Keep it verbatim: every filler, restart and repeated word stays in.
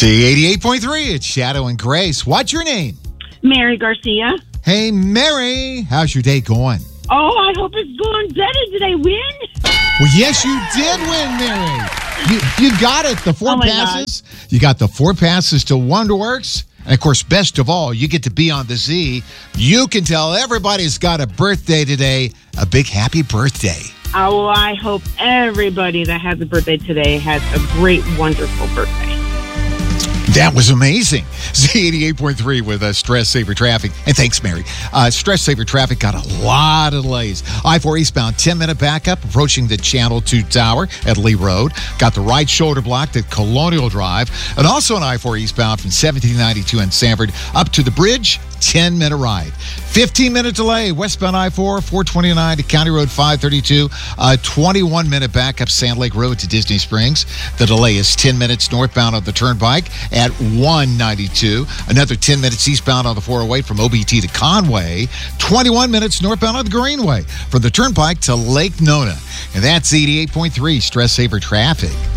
Z eighty-eight point three, it's Shadow and Grace. What's your name? Mary Garcia. Hey, Mary. How's your day going? Oh, I hope it's going better. Did I win? Well, yes, you did win, Mary. You, you got it. The four Oh, my passes. You got the four passes to Wonderworks. And, of course, best of all, you get to be on the Z. You can tell everybody's got a birthday today. A big happy birthday. Oh, I hope everybody that has a birthday today has a great, wonderful birthday. That was amazing. Z eighty-eight point three with uh, Stress Saver Traffic. And thanks, Mary. Uh, Stress Saver Traffic got a lot of delays. I four eastbound, ten-minute backup approaching the Channel two Tower at Lee Road. Got the right shoulder blocked at Colonial Drive. And also on I four eastbound from seventeen ninety-two in Sanford up to the bridge, ten-minute ride. fifteen-minute delay, westbound I four, four twenty-nine to County Road five thirty-two. Uh, twenty-one-minute backup, Sand Lake Road to Disney Springs. The delay is ten minutes northbound on the Turnpike at one ninety-two. Another ten minutes eastbound on the four oh eight from O B T to Conway. twenty-one minutes northbound on the Greenway from the Turnpike to Lake Nona. And that's eighty-eight point three Stress Saver Traffic.